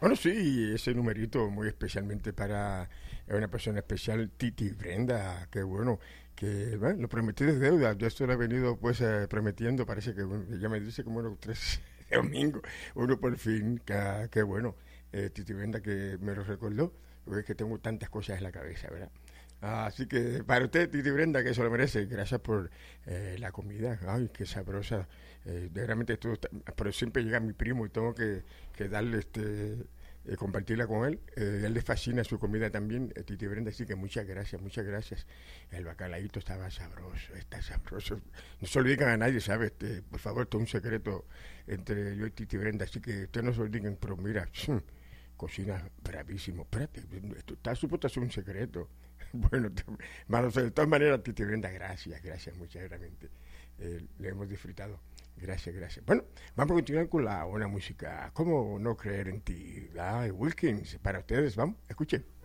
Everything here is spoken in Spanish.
Bueno, sí, ese numerito muy especialmente para una persona especial, Titi Brenda, que bueno, que bueno, lo prometí de deuda, yo esto lo he venido pues prometiendo, parece que bueno, ya me dice como unos 3 domingos, uno por fin, que bueno, Titi Brenda que me lo recordó, porque es que tengo tantas cosas en la cabeza, ¿verdad? Así que para usted, Titi Brenda, que eso lo merece, gracias por la comida, ay, qué sabrosa, realmente esto, pero siempre llega mi primo y tengo que darle compartirla con él. A él le fascina su comida también, Titi Brenda, así que muchas gracias, muchas gracias. El bacalaíto estaba sabroso, está sabroso. No se lo digan a nadie, ¿sabes? Por favor, esto es un secreto entre yo y Titi Brenda, así que ustedes no se lo digan, pero mira, cocina bravísimo. Espérate, esto está supuesto a ser un secreto. Bueno, de todas maneras, Titi Brenda, gracias, gracias, muchas realmente. Le hemos disfrutado. Gracias, gracias. Bueno, vamos a continuar con la buena música. ¿Cómo no creer en ti? Wilkins, para ustedes, vamos, escuchen.